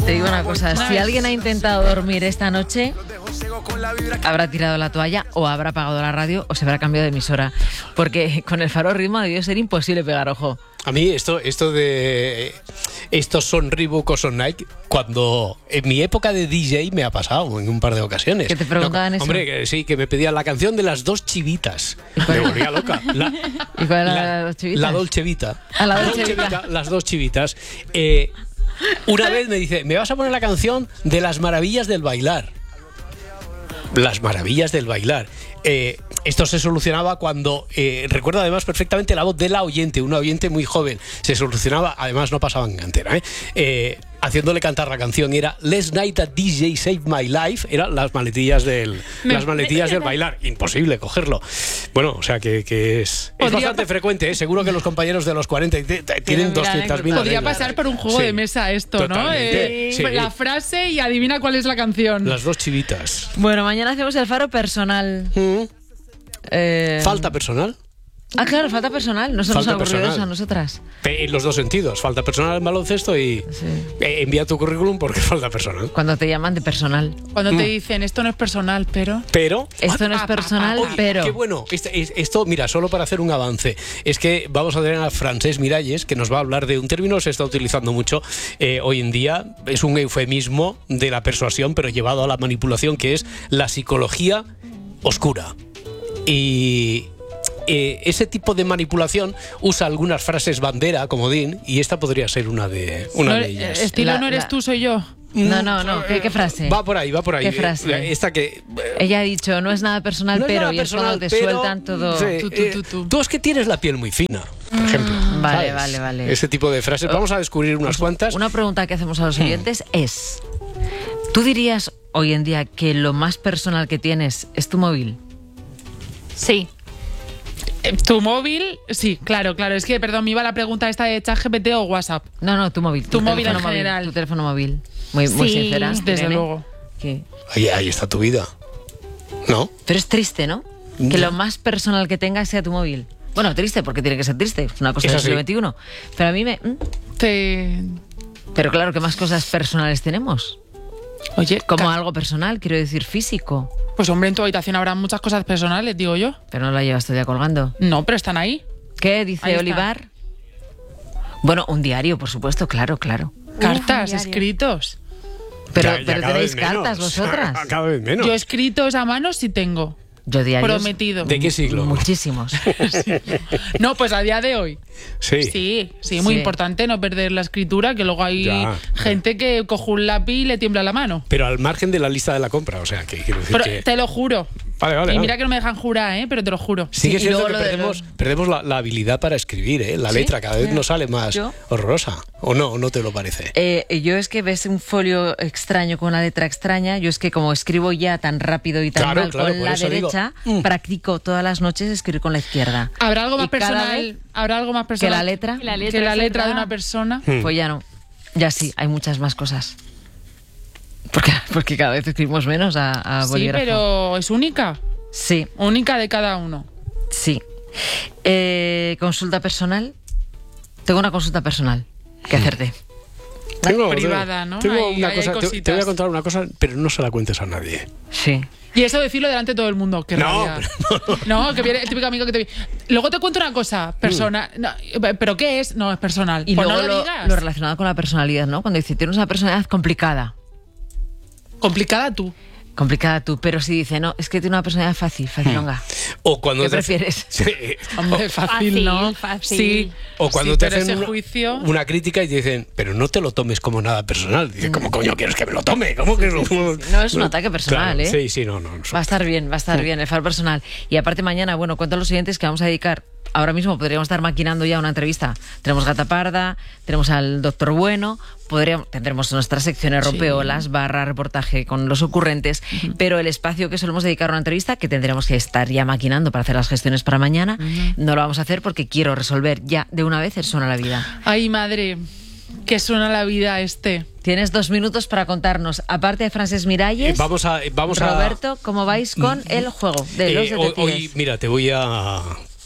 Te digo una cosa, si alguien ha intentado dormir esta noche, habrá tirado la toalla o habrá apagado la radio o se habrá cambiado de emisora, porque con el Faro Ritmo debió ser imposible pegar ojo. A mí estos son Reebok o son Nike, cuando en mi época de DJ me ha pasado en un par de ocasiones. ¿Que te preguntaban eso? Hombre, sí, que me pedían la canción de las dos chivitas. Me volvía loca. ¿Y cuál era la dos chivitas? La Dolce Vita. La Dolce Vita. Las dos chivitas. Una vez me dice, me vas a poner la canción de Las Maravillas del Bailar. Las Maravillas del Bailar. Esto se solucionaba cuando, recuerdo además perfectamente la voz de la oyente, una oyente muy joven. Se solucionaba, además no pasaba en antena, haciéndole cantar la canción. Y era Last Night a DJ Saved My Life. Eran las maletillas del bailar. Imposible cogerlo. Bueno, o sea que es bastante frecuente, Seguro que los compañeros de los 40 tienen 200.000. Podría pasar por un juego de mesa esto, ¿no? La frase y adivina cuál es la canción. Las dos chivitas. Bueno, mañana hacemos el Faro personal. ¿Falta personal? Ah, claro, falta personal. No somos aburridos a nosotras. En los dos sentidos. Falta personal en baloncesto y envía tu currículum porque falta personal. Cuando te llaman de personal. Cuando te dicen, esto no es personal, pero... Esto no es personal, pero... Qué bueno. Esto, mira, solo para hacer un avance. Es que vamos a tener a Francesc Miralles, que nos va a hablar de un término que se está utilizando mucho hoy en día. Es un eufemismo de la persuasión, pero llevado a la manipulación, que es la psicología oscura. Y... ese tipo de manipulación usa algunas frases bandera, comodín, y esta podría ser una de ellas. Estilo no eres tú, soy yo. No. ¿Qué frase? Va por ahí. ¿Qué frase? Esta que... Ella ha dicho, no es nada personal, no pero... Nada y personal, es cuando te sueltan todo... Tú es que tienes la piel muy fina, por ejemplo. Vale. Ese tipo de frases. Vamos a descubrir unas cuantas. Una pregunta que hacemos a los oyentes es... ¿Tú dirías hoy en día que lo más personal que tienes es tu móvil? Sí. ¿Tu móvil? Sí, claro. Es que, perdón, me iba la pregunta esta de ChatGPT o WhatsApp. No, tu móvil. Tu móvil en general. Tu teléfono móvil. Muy sincera. Desde luego. ¿Qué? Ahí está tu vida, ¿no? Pero es triste, ¿no? Que lo más personal que tengas sea tu móvil. Bueno, triste, porque tiene que ser triste. Es una cosa del siglo XXI. Pero a mí me... Pero claro, ¿qué más cosas personales tenemos? Oye, como algo personal, quiero decir físico. Pues hombre, en tu habitación habrá muchas cosas personales, digo yo. Pero no la llevas todavía colgando. No, pero están ahí. ¿Qué dice Olivar? Bueno, un diario, por supuesto, claro. Cartas, escritos. Pero tenéis cartas vosotras. Cada vez menos. Yo escritos a mano sí tengo. Yo diarios. Prometido. ¿De qué siglo? Muchísimos. No, pues a día de hoy. Sí, muy importante no perder la escritura, que luego hay gente que coge un lápiz y le tiembla la mano. Pero al margen de la lista de la compra, o sea, que quiero decir que... Te lo juro. Vale. Y mira que no me dejan jurar, pero te lo juro. Sí que es cierto que perdemos la habilidad para escribir, La letra cada vez nos sale más horrorosa. ¿O no te lo parece? Yo es que ves un folio extraño con una letra extraña. Yo es que como escribo ya tan rápido y tan mal con la derecha, practico todas las noches escribir con la izquierda. ¿Habrá algo más personal? ¿Habrá algo más personal? ¿Que la letra? Que la letra de una persona. Pues ya no. Ya sí, hay muchas más cosas. Porque cada vez escribimos menos a bolígrafo. Sí, pero ¿es única? Sí. Única de cada uno. Sí. ¿Consulta personal? Tengo una consulta personal que hacerte. Privada, ¿no? Tengo una cosa, te voy a contar una cosa, pero no se la cuentes a nadie. Sí. Y eso decirlo delante de todo el mundo. Que no, que viene el típico amigo que te... Luego te cuento una cosa personal. No, ¿pero qué es? No, es personal. Y pues luego no lo digas. Lo relacionado con la personalidad, ¿no? Cuando dice, tienes una personalidad complicada. Complicada tú, pero si dice, no, es que tiene una personalidad facilonga. O cuando ¿Qué prefieres? Sí. Hombre, fácil, ¿no? Fácil. Sí. O cuando te hacen ese juicio... una crítica y te dicen, pero no te lo tomes como nada personal. Dice, ¿cómo coño quieres que me lo tome? ¿Cómo que no es un ataque personal, claro, Sí, no. Va a estar bien, el faro personal. Y aparte mañana, cuento a los siguientes que vamos a dedicar... Ahora mismo podríamos estar maquinando ya una entrevista. Tenemos Gata Parda, tenemos al Doctor Bueno, tendremos nuestras secciones rompeolas, barra reportaje con los ocurrentes, pero el espacio que solemos dedicar a una entrevista, que tendremos que estar ya maquinando para hacer las gestiones para mañana, no lo vamos a hacer porque quiero resolver ya de una vez el Suena la Vida. Ay, madre, que suena la vida Tienes 2 minutos para contarnos, aparte de Francesc Miralles, vamos Roberto, ¿cómo vais con el juego de los detectives? Hoy, mira, te voy a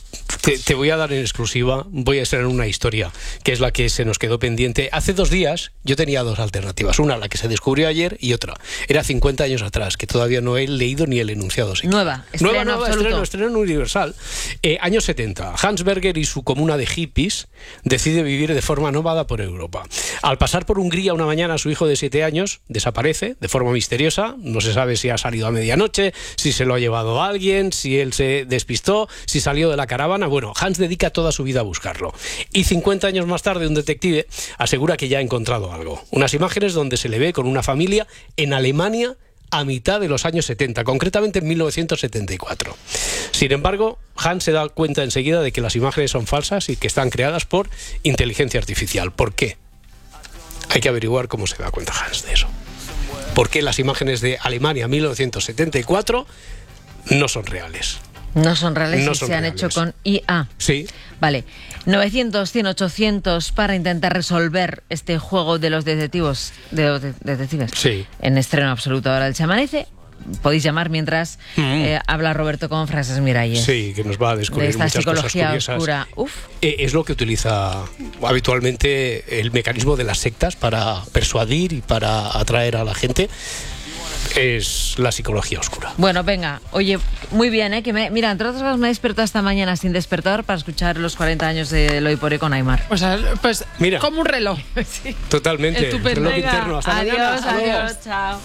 Te voy a dar en exclusiva, voy a estrenar una historia, que es la que se nos quedó pendiente. Hace 2 días yo tenía 2 alternativas. Una, la que se descubrió ayer, y otra. Era 50 años atrás, que todavía no he leído ni el enunciado. Nueva, estreno universal. Años 70. Hans Berger y su comuna de hippies decide vivir de forma nómada por Europa. Al pasar por Hungría una mañana, su hijo de 7 años desaparece de forma misteriosa. No se sabe si ha salido a medianoche, si se lo ha llevado alguien, si él se despistó, si salió de la caravana. Bueno, Hans dedica toda su vida a buscarlo. Y 50 años más tarde, un detective asegura que ya ha encontrado algo. Unas imágenes donde se le ve con una familia en Alemania a mitad de los años 70, concretamente en 1974. Sin embargo, Hans se da cuenta enseguida de que las imágenes son falsas y que están creadas por inteligencia artificial. ¿Por qué? Hay que averiguar cómo se da cuenta Hans de eso. ¿Por qué las imágenes de Alemania 1974 no son reales? No son reales y se han hecho con IA. Sí. Vale. 900, 100, 800 para intentar resolver este juego de los detectives. Sí. En estreno absoluto ahora el Se Amanece. Podéis llamar mientras habla Roberto con Frases Miralles. Sí, que nos va a descubrir de esta muchas cosas psicología curiosas. Oscura. Es lo que utiliza habitualmente el mecanismo de las sectas para persuadir y para atraer a la gente. Es la psicología oscura. Bueno, venga, oye, muy bien, que mira, entre otras cosas me he despertado esta mañana sin despertador para escuchar los 40 años de Lo y Poré con Aimar. Pues mira, como un reloj. Sí. Totalmente. Estupendo. Reloj interno. Hasta adiós, mañana. Adiós, chao.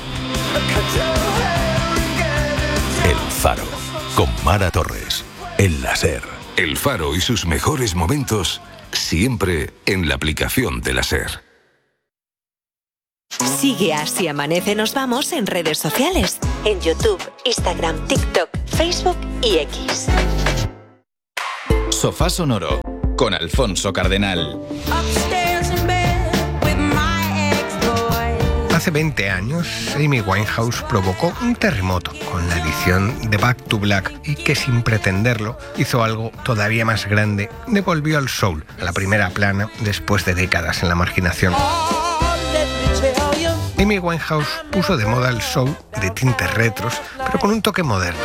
El Faro, con Mara Torres, en la SER. El Faro y sus mejores momentos, siempre en la aplicación de la SER. Sigue a Si Amanece Nos Vamos en redes sociales, en YouTube, Instagram, TikTok, Facebook y X. Sofá Sonoro con Alfonso Cardenal. Hace 20 años, Amy Winehouse provocó un terremoto con la edición de Back to Black y que sin pretenderlo hizo algo todavía más grande, devolvió al soul a la primera plana después de décadas en la marginación. Amy Winehouse puso de moda el soul de tintes retros, pero con un toque moderno.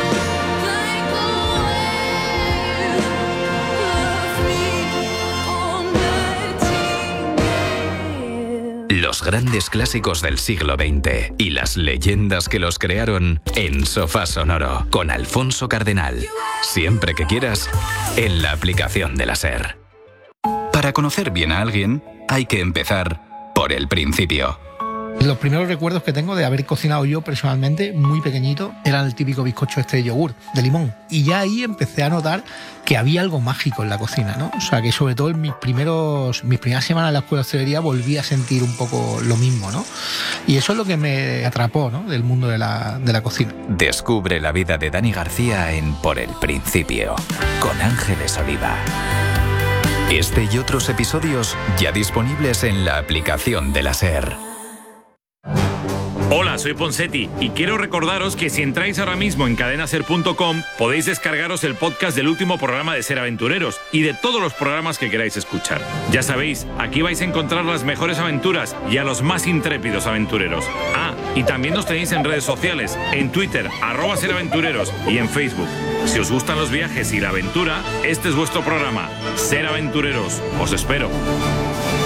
Los grandes clásicos del siglo XX y las leyendas que los crearon en Sofá Sonoro con Alfonso Cardenal. Siempre que quieras, en la aplicación de la SER. Para conocer bien a alguien, hay que empezar por el principio. Los primeros recuerdos que tengo de haber cocinado yo personalmente, muy pequeñito, era el típico bizcocho de yogur, de limón. Y ya ahí empecé a notar que había algo mágico en la cocina, ¿no? O sea, que sobre todo en mis primeras semanas en la escuela de hostelería volví a sentir un poco lo mismo, ¿no? Y eso es lo que me atrapó, ¿no?, del mundo de la cocina. Descubre la vida de Dani García en Por el Principio, con Ángeles Oliva. Este y otros episodios ya disponibles en la aplicación de la SER. Hola, soy Ponseti y quiero recordaros que si entráis ahora mismo en cadenaser.com podéis descargaros el podcast del último programa de Ser Aventureros y de todos los programas que queráis escuchar. Ya sabéis, aquí vais a encontrar las mejores aventuras y a los más intrépidos aventureros. Ah, y también nos tenéis en redes sociales, en Twitter, @seraventureros y en Facebook. Si os gustan los viajes y la aventura, este es vuestro programa, Ser Aventureros. Os espero.